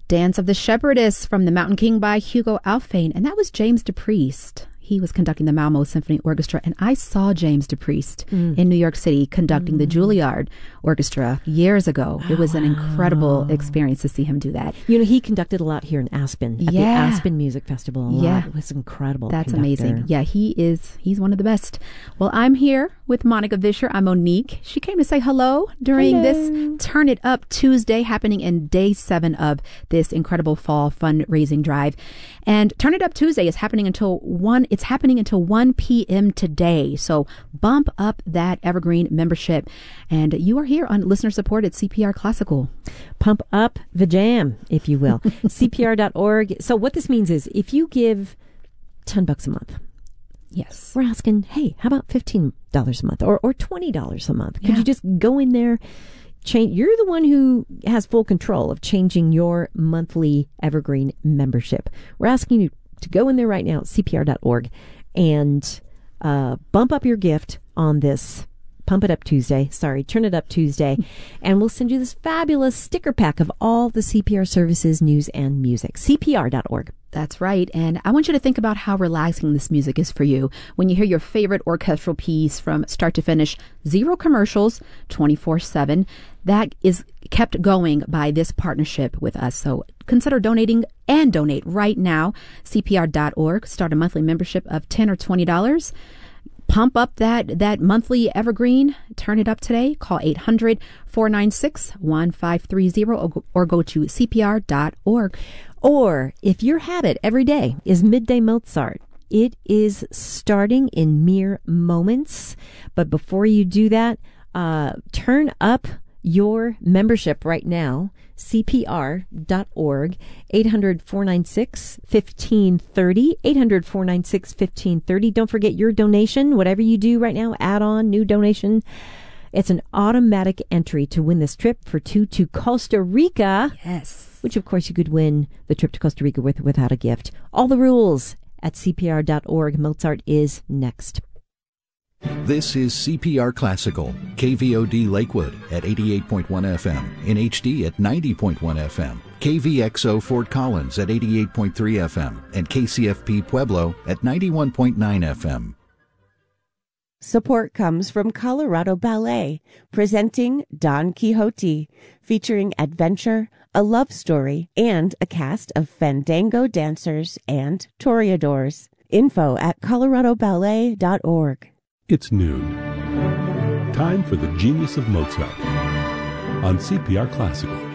Dance of the Shepherdess from The Mountain King by Hugo Alfvén. And that was James DePriest. He was conducting the Malmo Symphony Orchestra, and I saw James DePriest in New York City conducting the Juilliard Orchestra years ago. It was an incredible experience to see him do that. You know, he conducted a lot here in Aspen, at the Aspen Music Festival. It was incredible. That's amazing. Yeah, he's one of the best. Well, I'm here with Monica Vischer. I'm Monique. She came to say hello during this Turn It Up Tuesday, happening in day 7 of this incredible fall fundraising drive. And Turn It Up Tuesday is happening until 1 p.m. today. So bump up that Evergreen membership. And you are here on listener support at CPR Classical. Pump up the jam, if you will. CPR.org. So what this means is if you give $10 a month, yes, we're asking, hey, how about $15 a month or $20 a month? Could you just go in there? You're the one who has full control of changing your monthly Evergreen membership. We're asking you to go in there right now at CPR.org and bump up your gift on this Turn It Up Tuesday. And we'll send you this fabulous sticker pack of all the CPR services, news, and music. CPR.org. That's right. And I want you to think about how relaxing this music is for you. When you hear your favorite orchestral piece from start to finish, 0 commercials, 24/7, that is kept going by this partnership with us. So consider donating and donate right now. CPR.org. Start a monthly membership of $10 or $20. Pump up that monthly Evergreen. Turn it up today. Call 800-496-1530 or go to CPR.org. Or if your habit every day is Midday Mozart, it is starting in mere moments. But before you do that, turn up your membership right now. CPR.org, 800-496-1530, 800-496-1530. Don't forget your donation, whatever you do right now, add on, new donation. It's an automatic entry to win this trip for 2 to Costa Rica. Yes. Which, of course, you could win the trip to Costa Rica with or without a gift. All the rules at CPR.org. Mozart is next. This is CPR Classical, KVOD Lakewood at 88.1 FM, in HD at 90.1 FM, KVXO Fort Collins at 88.3 FM, and KCFP Pueblo at 91.9 FM. Support comes from Colorado Ballet, presenting Don Quixote, featuring adventure, a love story, and a cast of fandango dancers and toreadors. Info at coloradoballet.org. It's noon. Time for the Genius of Mozart on CPR Classical.